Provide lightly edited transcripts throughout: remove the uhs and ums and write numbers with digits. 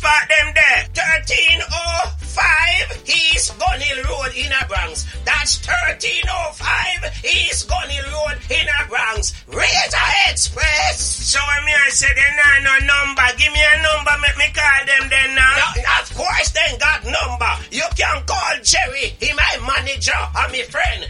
spot them there. 1305 East Gunhill Road in a Bronx. That's 1305 East Gunhill Road in a Bronx. Razor Express. So when I say they no number, give me a number, make me call them then now. No, of course they got number. You can call Jerry, he my manager and my friend.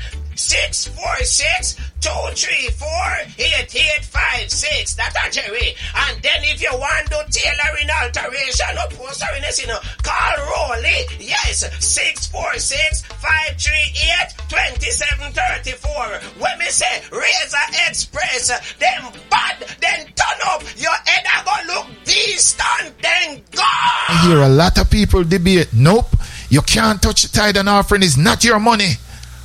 646-234-8856. That's a Jerry. And then if you want to tailoring alteration or postering, call Rolly. Yes, 646-538-2734. When me say Razor Express, them bad, then turn up. Your head a go look distant, then go. I hear a lot of people debate. Nope, you can't touch the tithe and offering. It's not your money.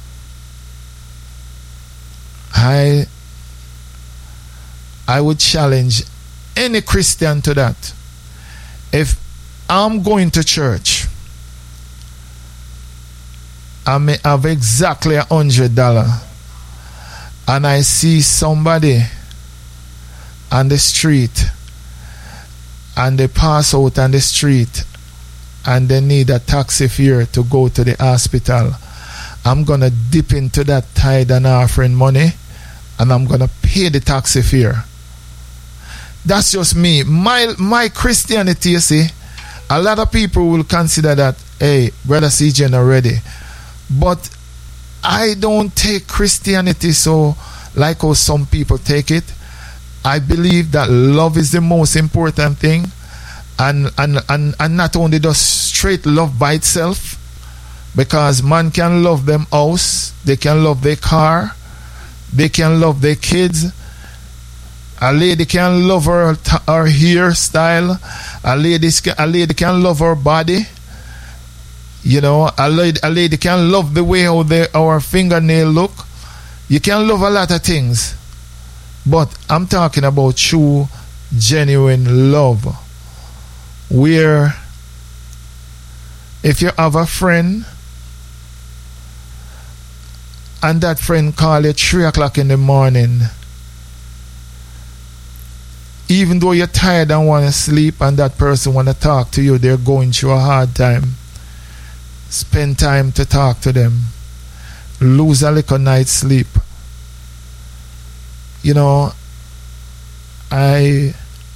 I would challenge any Christian to that. If I'm going to church, I may have exactly $100 and I see somebody on the street and they pass out on the street and they need a taxi fare to go to the hospital, I'm going to dip into that tithe and offering money and I'm going to pay the taxi fare. That's just me. My Christianity, you see, a lot of people will consider that, hey, Brother CJ not ready. But I don't take Christianity so like how some people take it. I believe that love is the most important thing. And not only just straight love by itself, because man can love them house, they can love their car, they can love their kids. A lady can love her hairstyle. A lady can love her body. You know, a lady can love the way how our fingernail look. You can love a lot of things. But I'm talking about true, genuine love. Where if you have a friend and that friend call you 3 o'clock in the morning, even though you're tired and want to sleep and that person want to talk to you, they're going through a hard time, spend time to talk to them. Lose a little night's sleep. You know, I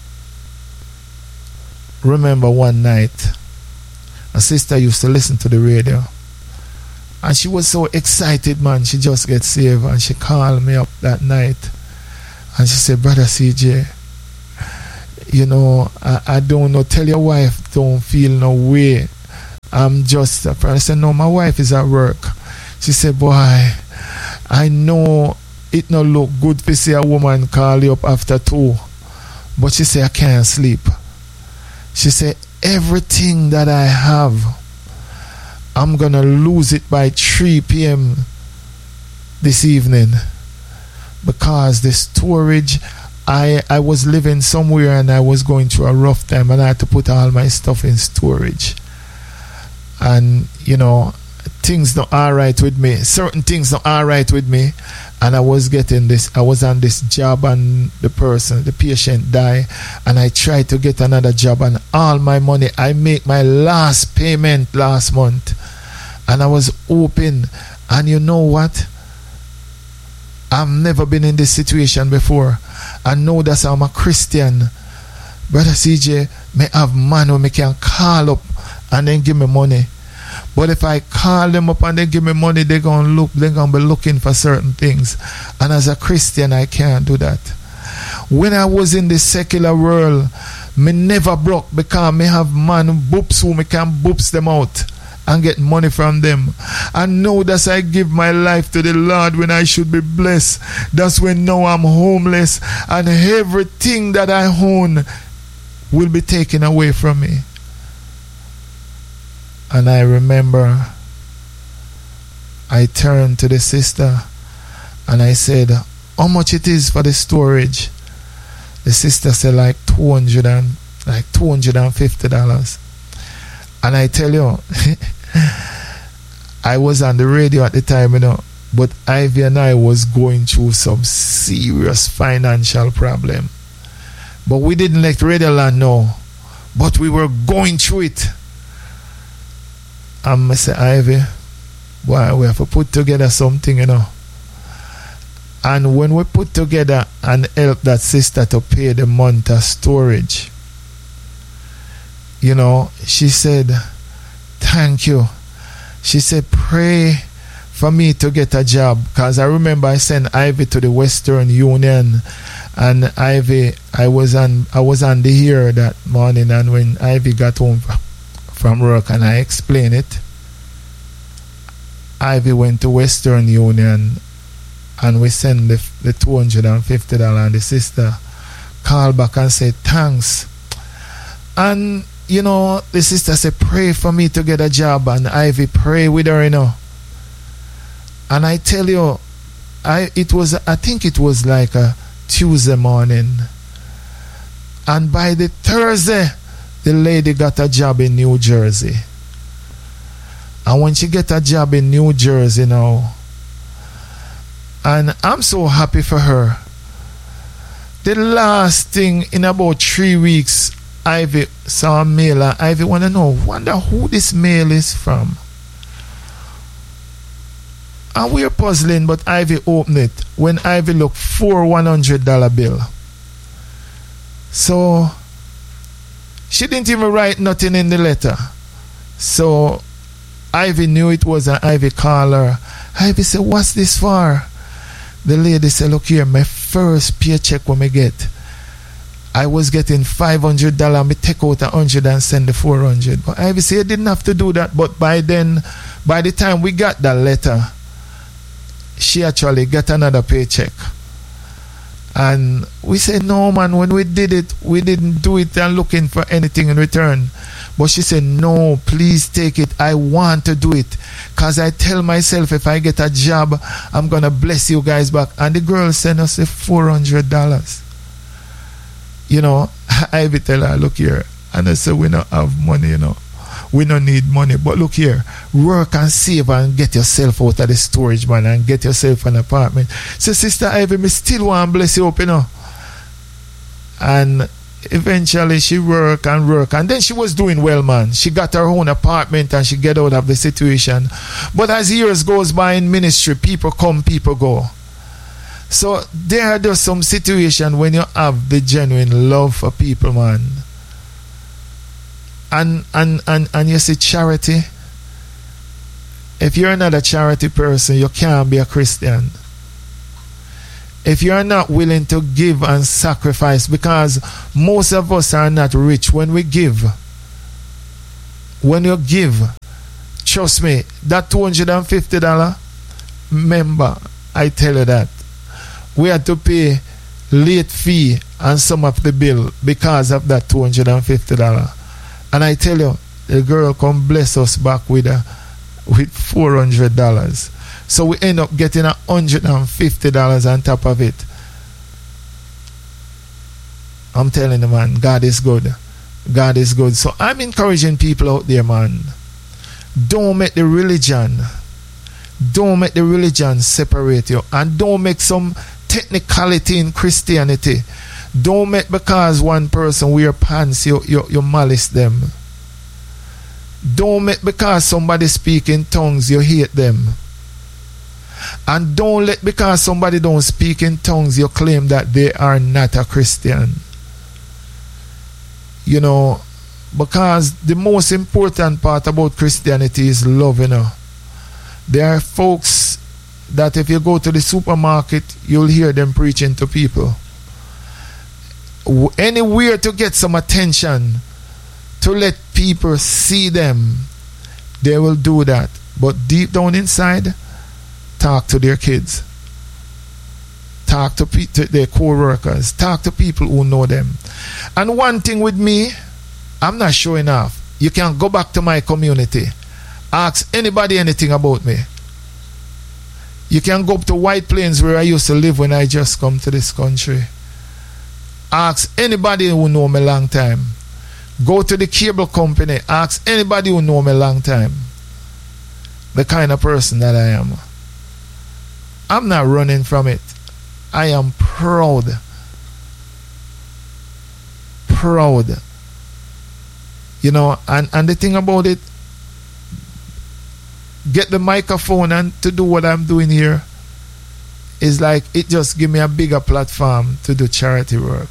remember one night a sister used to listen to the radio and she was so excited, man. She just get saved and she called me up that night and she said, Brother CJ, you know, I don't know, tell your wife don't feel no way. I'm just I said, no, my wife is at work. She said, boy, I know it not look good to see a woman call you up after 2, but she said, I can't sleep. She said, everything that I have, I'm gonna lose it by 3 p.m. this evening because the storage, I was living somewhere and I was going through a rough time and I had to put all my stuff in storage. And, you know, things not alright with me. Certain things not alright with me. And I was on this job and the patient died. And I tried to get another job and all my money, I make my last payment last month. And I was open. And you know what? I've never been in this situation before. I know that I'm a Christian. Brother CJ, may have man who me can call up and then give me money. But if I call them up and they give me money, they're gonna be looking for certain things. And as a Christian, I can't do that. When I was in the secular world, me never broke because me have man boops who me can boops them out and get money from them. I know that I give my life to the Lord when I should be blessed. That's when now I'm homeless and everything that I own will be taken away from me. And I remember I turned to the sister and I said, how much it is for the storage? The sister said like $250. And I tell you, I was on the radio at the time, you know, but Ivy and I was going through some serious financial problem. But we didn't let Radio Land know. But we were going through it. And I said, Ivy, boy, we have to put together something, you know. And when we put together and help that sister to pay the month of storage, you know, she said, thank you. She said, pray for me to get a job. Because I remember I sent Ivy to the Western Union. And Ivy, I was on the air that morning. And when Ivy got home from work and I explained it, Ivy went to Western Union and we sent the $250, and the sister called back and said thanks. And you know, the sister said pray for me to get a job, and Ivy pray with her, you know. And I tell you, I think it was like a Tuesday morning, and by the Thursday the lady got a job in New Jersey. And when she get a job in New Jersey now, and I'm so happy for her. The last thing, in about 3 weeks, Ivy saw a mail, and Ivy wonder who this mail is from. And we're puzzling, but Ivy opened it. When Ivy looked, 4 $100 bill. So she didn't even write nothing in the letter. So Ivy knew it was, and Ivy called her. Ivy said, what's this for? The lady said, look here, my first paycheck when I get, I was getting $500. Me take out $100 and send the $400. But Ivy said, you didn't have to do that. But by the time we got that letter, she actually got another paycheck. And we said, no man, when we did it, we didn't do it and looking for anything in return. But she said, no, please take it. I want to do it. Because I tell myself, if I get a job, I'm going to bless you guys back. And the girl sent us $400. You know, Ivy tell her, look here. And I said, we don't have money, you know. We don't need money. But look here, work and save and get yourself out of the storage, man, and get yourself an apartment. So Sister Ivy, me still want to bless you up, you know. And eventually she work. And then she was doing well, man. She got her own apartment and she get out of the situation. But as years goes by in ministry, people come, people go. So there are just some situation when you have the genuine love for people, man. And you see charity. If you're not a charity person, you can't be a Christian. If you're not willing to give and sacrifice, because most of us are not rich. When we give, when you give, trust me, that $250, remember, I tell you that we had to pay late fee and some of the bill because of that $250. And I tell you, the girl come bless us back with $400. So we end up getting $150 on top of it. I'm telling you, man, God is good. God is good. So I'm encouraging people out there, man. Don't make the religion separate you. And don't make some technicality in Christianity. Don't make because one person wear pants, you malice them. Don't make because somebody speak in tongues, you hate them. And don't let because somebody don't speak in tongues, you claim that they are not a Christian. You know, because the most important part about Christianity is love, you know. There are folks that if you go to the supermarket, you'll hear them preaching to people. Anywhere to get some attention, to let people see them, they will do that. But deep down inside, talk to their kids, talk to their co-workers, talk to people who know them. And one thing with me, I'm not showing off. You can go back to my community, ask anybody anything about me. You can go up to White Plains where I used to live when I just come to this country. Ask anybody who know me long time. Go to the cable company. Ask anybody who know me long time. The kind of person that I am. I'm not running from it. I am proud You know, and the thing about it, get the microphone and to do what I'm doing here is like it just give me a bigger platform to do charity work.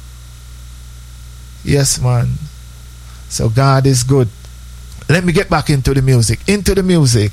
Yes, man. So God is good. Let me get back into the music.